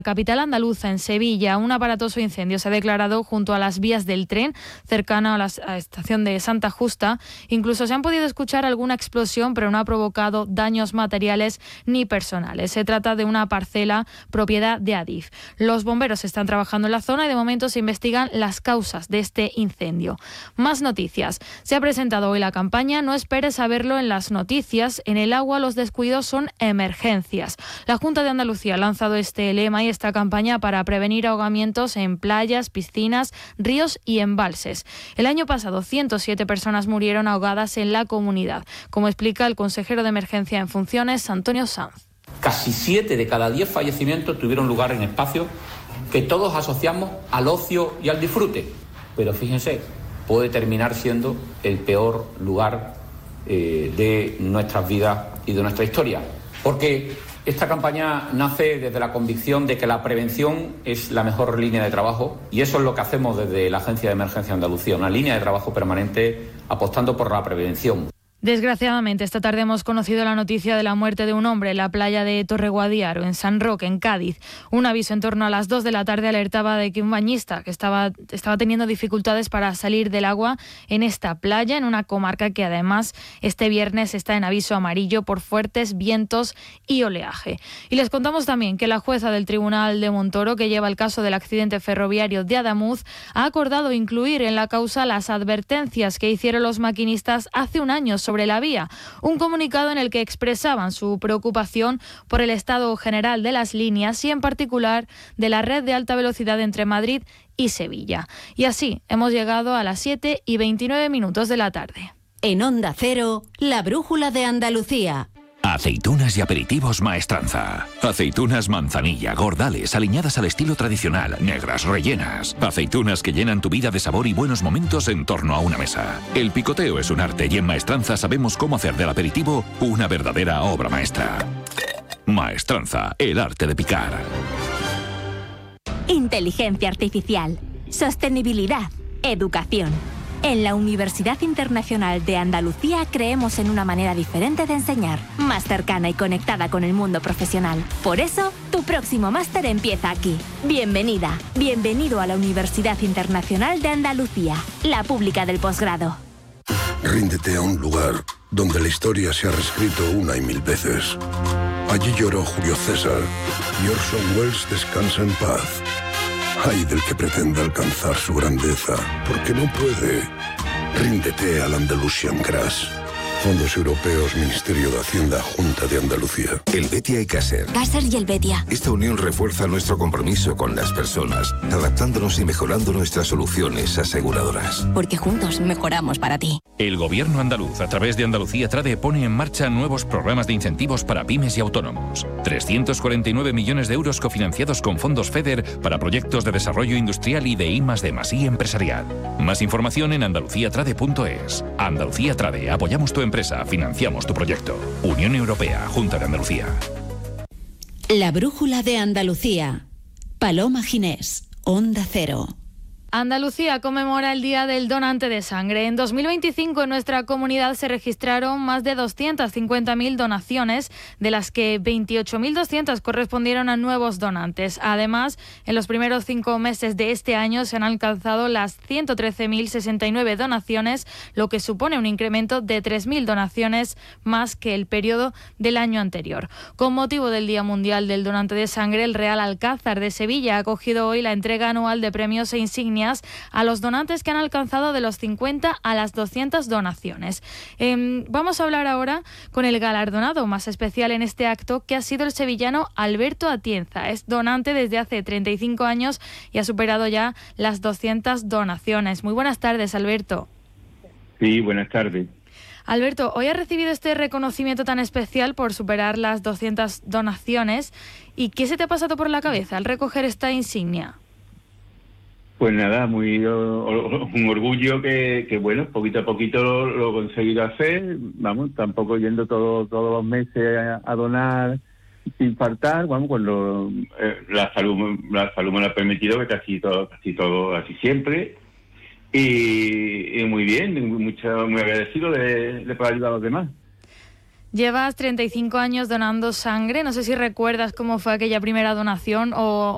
Capital andaluza, en Sevilla, un aparatoso incendio se ha declarado junto a las vías del tren, cercano a la estación de Santa Justa. Incluso se han podido escuchar alguna explosión, pero no ha provocado daños materiales ni personales. Se trata de una parcela propiedad de Adif. Los bomberos están trabajando en la zona y de momento se investigan las causas de este incendio. Más noticias. Se ha presentado hoy la campaña No esperes a verlo en las noticias. En el agua los descuidos son emergencias. La Junta de Andalucía ha lanzado este lema y esta campaña para prevenir ahogamientos en playas, piscinas, ríos y embalses. El año pasado 107 personas murieron ahogadas en la comunidad, como explica el consejero de Emergencia en funciones, Antonio Sanz. Casi 7 de cada 10 fallecimientos tuvieron lugar en espacios que todos asociamos al ocio y al disfrute. Pero fíjense, puede terminar siendo el peor lugar de nuestras vidas y de nuestra historia. Porque esta campaña nace desde la convicción de que la prevención es la mejor línea de trabajo y eso es lo que hacemos desde la Agencia de Emergencia Andalucía, una línea de trabajo permanente apostando por la prevención. Desgraciadamente, esta tarde hemos conocido la noticia de la muerte de un hombre en la playa de Torreguadiaro, en San Roque, en Cádiz. Un aviso en torno a las 2 de la tarde alertaba de que un bañista que estaba teniendo dificultades para salir del agua en esta playa, en una comarca que además este viernes está en aviso amarillo por fuertes vientos y oleaje. Y les contamos también que la jueza del Tribunal de Montoro, que lleva el caso del accidente ferroviario de Adamuz, ha acordado incluir en la causa las advertencias que hicieron los maquinistas hace un año sobre la vía, un comunicado en el que expresaban su preocupación por el estado general de las líneas y en particular de la red de alta velocidad entre Madrid y Sevilla. Y así hemos llegado a las 7:29 de la tarde. En Onda Cero, la brújula de Andalucía. Aceitunas y aperitivos Maestranza. Aceitunas manzanilla, gordales, aliñadas al estilo tradicional, negras, rellenas. Aceitunas que llenan tu vida de sabor y buenos momentos en torno a una mesa. El picoteo es un arte y en Maestranza sabemos cómo hacer del aperitivo una verdadera obra maestra. Maestranza, el arte de picar. Inteligencia artificial, sostenibilidad, educación. En la Universidad Internacional de Andalucía creemos en una manera diferente de enseñar, más cercana y conectada con el mundo profesional. Por eso, tu próximo máster empieza aquí. Bienvenida, bienvenido a la Universidad Internacional de Andalucía, la pública del posgrado. Ríndete a un lugar donde la historia se ha reescrito una y mil veces. Allí lloró Julio César y Orson Welles descansa en paz. Ay del que pretenda alcanzar su grandeza, porque no puede. Ríndete al Andalusian Grass. Fondos Europeos, Ministerio de Hacienda, Junta de Andalucía. Helvetia y Caser. Caser y Helvetia. Esta unión refuerza nuestro compromiso con las personas, adaptándonos y mejorando nuestras soluciones aseguradoras. Porque juntos mejoramos para ti. El Gobierno andaluz, a través de Andalucía Trade, pone en marcha nuevos programas de incentivos para pymes y autónomos. 349 millones de euros cofinanciados con fondos FEDER para proyectos de desarrollo industrial y de I+D+I empresarial. Más información en andaluciatrade.es. Andalucía Trade, apoyamos tu empresa, financiamos tu proyecto. Unión Europea, Junta de Andalucía. La brújula de Andalucía. Paloma Ginés, Onda Cero. Andalucía conmemora el Día del Donante de Sangre. En 2025 en nuestra comunidad se registraron más de 250.000 donaciones, de las que 28.200 correspondieron a nuevos donantes. Además, en los primeros 5 meses de este año se han alcanzado las 113.069 donaciones, lo que supone un incremento de 3.000 donaciones más que el periodo del año anterior. Con motivo del Día Mundial del Donante de Sangre, el Real Alcázar de Sevilla ha acogido hoy la entrega anual de premios e insignias a los donantes que han alcanzado de los 50 a las 200 donaciones. Vamos a hablar ahora con el galardonado más especial en este acto, que ha sido el sevillano Alberto Atienza. Es donante desde hace 35 años y ha superado ya las 200 donaciones. Muy buenas tardes, Alberto. Sí, buenas tardes. Alberto, hoy has recibido este reconocimiento tan especial por superar las 200 donaciones. ¿Y qué se te ha pasado por la cabeza al recoger esta insignia? Pues nada, un orgullo que bueno, poquito a poquito lo he conseguido hacer, vamos, tampoco yendo todos los meses a donar sin faltar, vamos, cuando la salud me lo ha permitido, que casi todo, así siempre, y muy bien, muy agradecido de poder ayudar a los demás. Llevas 35 años donando sangre. No sé si recuerdas cómo fue aquella primera donación o